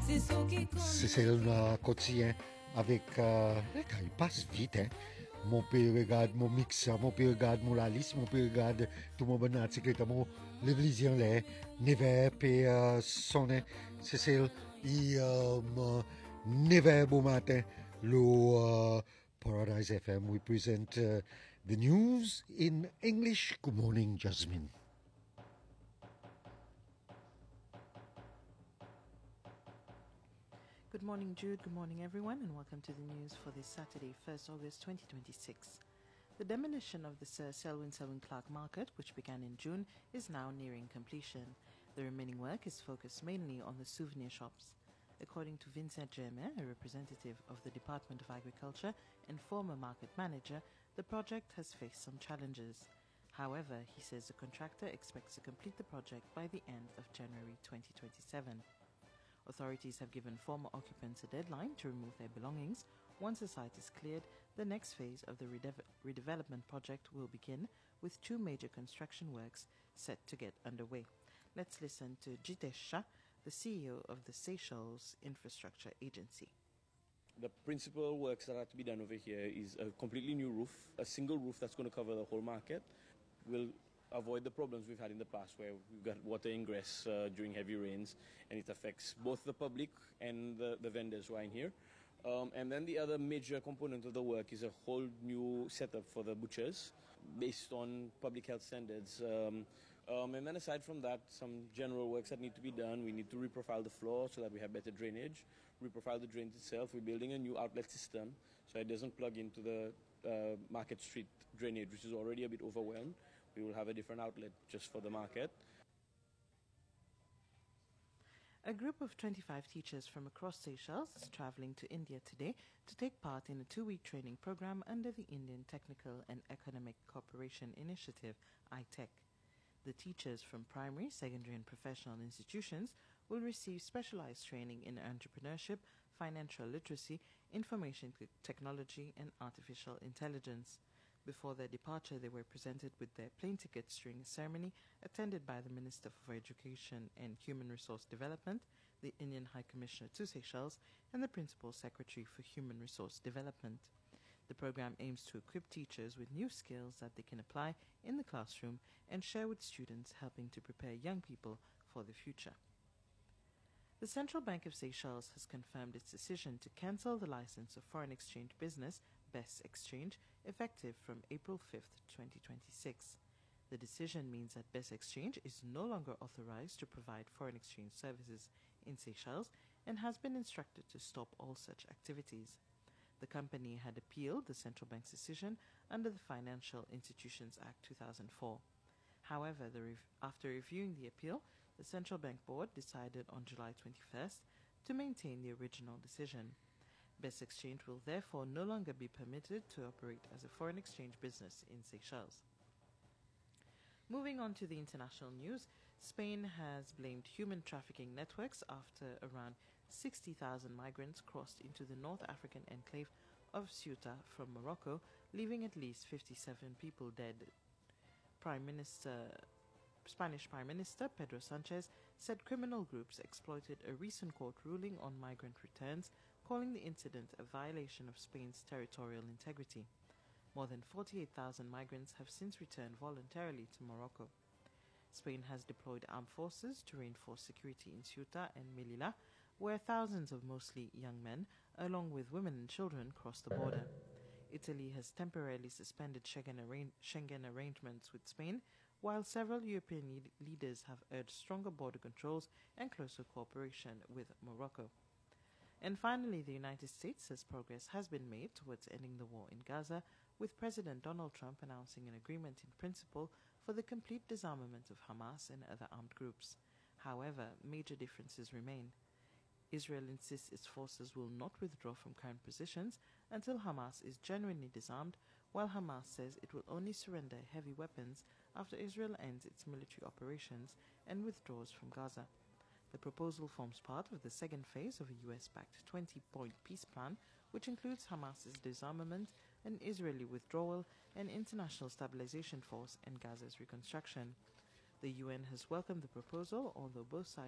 C'est le quotidien avec... il passe vite, hein. Mon père regarde mon mixeur, mon père regarde mon liste, mon père regarde tout mon bon article, mon l'évolution là, never puis sonne, c'est il never bon matin, le Paradise FM we present the news in English. Good morning, Jasmine. Good morning, Jude. Good morning, everyone, and welcome to the news for this Saturday, 1st August 2026. The demolition of the Sir Selwyn Clarke Market, which began in June, is now nearing completion. The remaining work is focused mainly on the souvenir shops. According to Vincent Germain, a representative of the Department of Agriculture and former market manager, the project has faced some challenges. However, he says the contractor expects to complete the project by the end of January 2027. Authorities have given former occupants a deadline to remove their belongings. Once the site is cleared, the next phase of the redevelopment project will begin, with two major construction works set to get underway. Let's listen to Jitesh Shah, the CEO of the Seychelles Infrastructure Agency. The principal works that are to be done over here is a completely new roof, a single roof that's going to cover the whole market. We'll avoid the problems we've had in the past where we've got water ingress during heavy rains, and it affects both the public and the vendors who are in here. And then the other major component of the work is a whole new setup for the butchers based on public health standards. And then aside from that, some general works that need to be done. We need to reprofile the floor so that we have better drainage, reprofile the drains itself. We're building a new outlet system so it doesn't plug into the Market Street drainage, which is already a bit overwhelmed. We will have a different outlet just for the market. A group of 25 teachers from across Seychelles is traveling to India today to take part in a 2-week training program under the Indian Technical and Economic Cooperation Initiative, ITEC. The teachers from primary, secondary and professional institutions will receive specialized training in entrepreneurship, financial literacy, information technology and artificial intelligence. Before their departure, they were presented with their plane tickets during a ceremony attended by the Minister for Education and Human Resource Development, the Indian High Commissioner to Seychelles, and the Principal Secretary for Human Resource Development. The program aims to equip teachers with new skills that they can apply in the classroom and share with students, helping to prepare young people for the future. The Central Bank of Seychelles has confirmed its decision to cancel the license of foreign exchange business, BESS Exchange, effective from April 5th, 2026. The decision means that BESS Exchange is no longer authorized to provide foreign exchange services in Seychelles and has been instructed to stop all such activities. The company had appealed the central bank's decision under the Financial Institutions Act 2004. However, after reviewing the appeal, the Central Bank Board decided on July 21st to maintain the original decision. BESS Exchange will therefore no longer be permitted to operate as a foreign exchange business in Seychelles. Moving on to the international news, Spain has blamed human trafficking networks after around 60,000 migrants crossed into the North African enclave of Ceuta from Morocco, leaving at least 57 people dead. Spanish Prime Minister Pedro Sanchez said criminal groups exploited a recent court ruling on migrant returns, calling the incident a violation of Spain's territorial integrity. More than 48,000 migrants have since returned voluntarily to Morocco. Spain has deployed armed forces to reinforce security in Ceuta and Melilla, where thousands of mostly young men, along with women and children, cross the border. Italy has temporarily suspended Schengen arrangements with Spain, while several European leaders have urged stronger border controls and closer cooperation with Morocco. And finally, the United States says progress has been made towards ending the war in Gaza, with President Donald Trump announcing an agreement in principle for the complete disarmament of Hamas and other armed groups. However, major differences remain. Israel insists its forces will not withdraw from current positions until Hamas is genuinely disarmed, while Hamas says it will only surrender heavy weapons after Israel ends its military operations and withdraws from Gaza. The proposal forms part of the second phase of a US-backed 20-point peace plan, which includes Hamas's disarmament, an Israeli withdrawal, an international stabilization force, and Gaza's reconstruction. The UN has welcomed the proposal, although both sides